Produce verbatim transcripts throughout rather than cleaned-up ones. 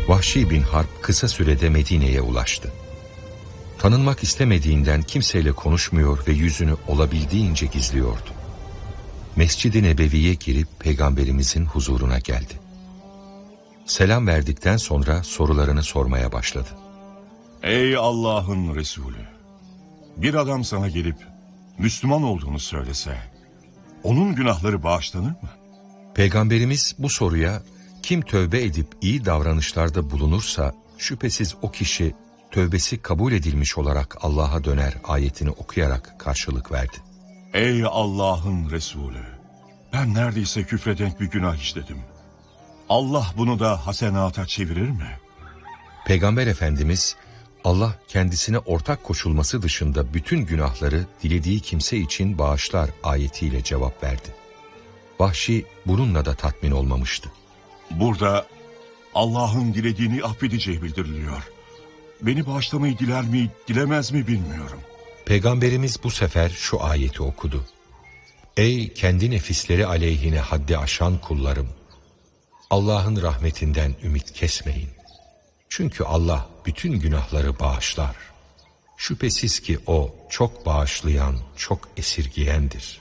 Vahşi bin Harp kısa sürede Medine'ye ulaştı. Tanınmak istemediğinden kimseyle konuşmuyor ve yüzünü olabildiğince gizliyordu. Mescid-i Nebevi'ye girip Peygamberimizin huzuruna geldi. Selam verdikten sonra sorularını sormaya başladı. Ey Allah'ın Resulü! Bir adam sana gelip Müslüman olduğunu söylese, onun günahları bağışlanır mı? Peygamberimiz bu soruya, kim tövbe edip iyi davranışlarda bulunursa şüphesiz o kişi tövbesi kabul edilmiş olarak Allah'a döner ayetini okuyarak karşılık verdi. Ey Allah'ın Resulü! Ben neredeyse küfre denk bir günah işledim. Allah bunu da hasenata çevirir mi? Peygamber Efendimiz, Allah kendisine ortak koşulması dışında bütün günahları dilediği kimse için bağışlar ayetiyle cevap verdi. Vahşi bununla da tatmin olmamıştı. Burada Allah'ın dilediğini affedeceği bildiriliyor. Beni bağışlamayı diler mi, dilemez mi bilmiyorum. Peygamberimiz bu sefer şu ayeti okudu. Ey kendi nefisleri aleyhine haddi aşan kullarım! Allah'ın rahmetinden ümit kesmeyin. Çünkü Allah bütün günahları bağışlar. Şüphesiz ki O çok bağışlayan, çok esirgiyendir.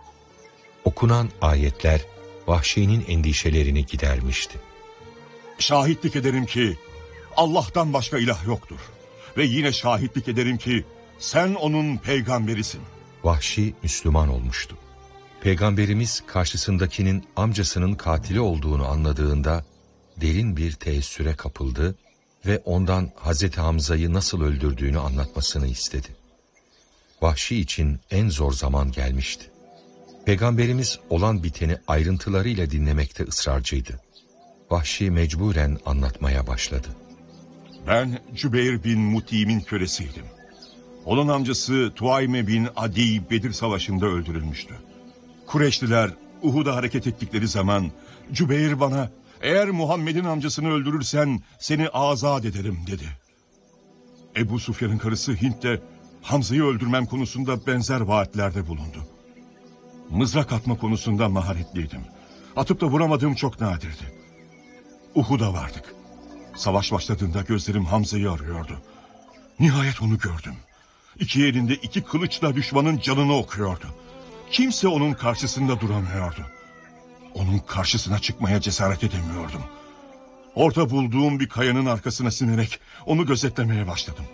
Okunan ayetler Vahşi'nin endişelerini gidermişti. Şahitlik ederim ki Allah'tan başka ilah yoktur. Ve yine şahitlik ederim ki sen onun peygamberisin. Vahşi Müslüman olmuştu. Peygamberimiz karşısındakinin amcasının katili olduğunu anladığında derin bir teessüre kapıldı ve ondan Hazreti Hamza'yı nasıl öldürdüğünü anlatmasını istedi. Vahşi için en zor zaman gelmişti. Peygamberimiz olan biteni ayrıntılarıyla dinlemekte ısrarcıydı. Vahşi mecburen anlatmaya başladı. Ben Cübeyr bin Mut'im'in kölesiydim. Onun amcası Tuayme bin Adi Bedir Savaşı'nda öldürülmüştü. Kureyşliler Uhud'a hareket ettikleri zaman Cübeyr bana eğer Muhammed'in amcasını öldürürsen seni azat ederim dedi. Ebu Sufyan'ın karısı Hint de Hamza'yı öldürmem konusunda benzer vaatlerde bulundu. Mızrak atma konusunda maharetliydim. Atıp da vuramadığım çok nadirdi. Uhud'a vardık. Savaş başladığında gözlerim Hamza'yı arıyordu. Nihayet onu gördüm. İki elinde iki kılıçla düşmanın canını okuyordu. Kimse onun karşısında duramıyordu. Onun karşısına çıkmaya cesaret edemiyordum. Orada bulduğum bir kayanın arkasına sinerek onu gözetlemeye başladım.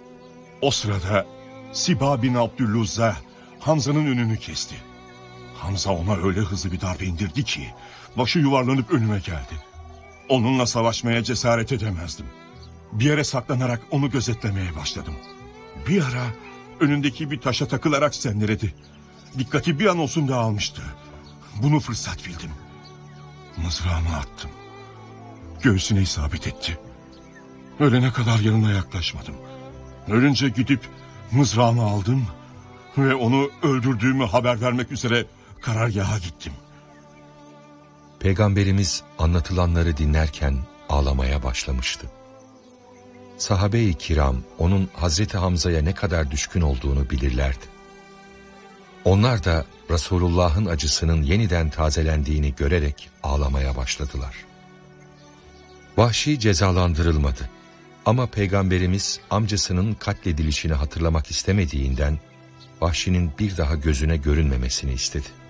O sırada Siba bin Abdülluzza Hamza'nın önünü kesti. Hamza ona öyle hızlı bir darbe indirdi ki başı yuvarlanıp önüme geldi. Onunla savaşmaya cesaret edemezdim. Bir yere saklanarak onu gözetlemeye başladım. Bir ara önündeki bir taşa takılarak sendeledi. Dikkati bir an olsun dağılmıştı. Bunu fırsat bildim. Mızrağımı attım. Göğsüne isabet etti. Ölene kadar yanına yaklaşmadım. Ölünce gidip mızrağımı aldım ve onu öldürdüğümü haber vermek üzere karargaha gittim. Peygamberimiz anlatılanları dinlerken ağlamaya başlamıştı. Sahabe-i kiram onun Hazreti Hamza'ya ne kadar düşkün olduğunu bilirlerdi. Onlar da Resulullah'ın acısının yeniden tazelendiğini görerek ağlamaya başladılar. Vahşi cezalandırılmadı ama Peygamberimiz amcasının katledilişini hatırlamak istemediğinden Vahşi'nin bir daha gözüne görünmemesini istedi.